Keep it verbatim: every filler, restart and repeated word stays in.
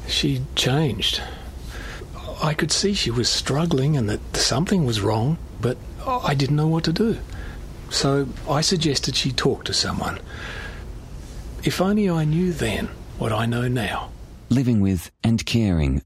She'd changed. I could see she was struggling and that something was wrong, but I didn't know what to do. So I suggested she talk to someone. If only I knew then what I know now. Living with and caring